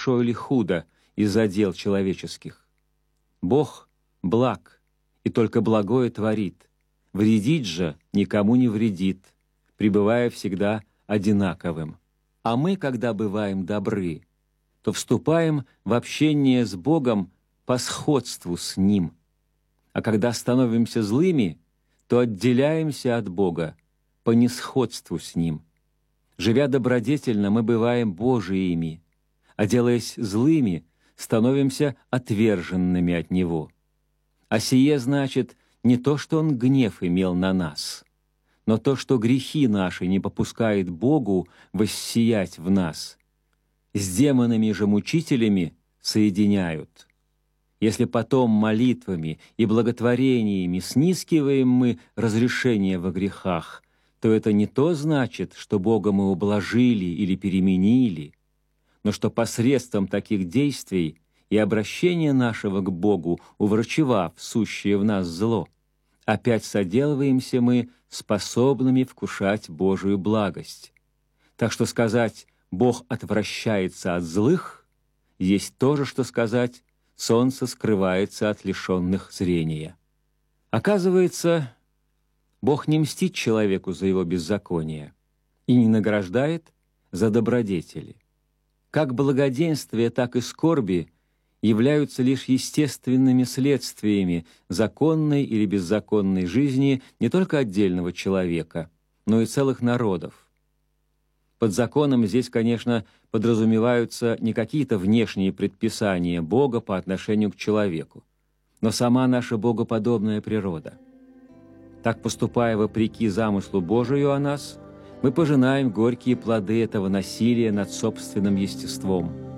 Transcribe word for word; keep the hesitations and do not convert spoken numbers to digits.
хорошо или худо из-за дел человеческих. Бог благ, и только благое творит, вредить же никому не вредит, пребывая всегда одинаковым. А мы, когда бываем добры, то вступаем в общение с Богом по сходству с Ним, а когда становимся злыми, то отделяемся от Бога по несходству с Ним. Живя добродетельно, мы бываем Божиими, а делаясь злыми, становимся отверженными от Него. А сие значит не то, что Он гнев имел на нас, но то, что грехи наши не попускает Богу воссиять в нас, с демонами же мучителями соединяют. Если потом молитвами и благотворениями снискиваем мы разрешение во грехах, то это не то значит, что Бога мы ублажили или переменили, но что посредством таких действий и обращения нашего к Богу, уврачевав сущее в нас зло, опять соделываемся мы способными вкушать Божию благость. Так что сказать «Бог отвращается от злых» есть то же, что сказать «Солнце скрывается от лишенных зрения». Оказывается, Бог не мстит человеку за его беззаконие и не награждает за добродетели. Как благоденствие, так и скорби являются лишь естественными следствиями законной или беззаконной жизни не только отдельного человека, но и целых народов. Под законом здесь, конечно, подразумеваются не какие-то внешние предписания Бога по отношению к человеку, но сама наша богоподобная природа. Так, поступая вопреки замыслу Божию о нас, мы пожинаем горькие плоды этого насилия над собственным естеством.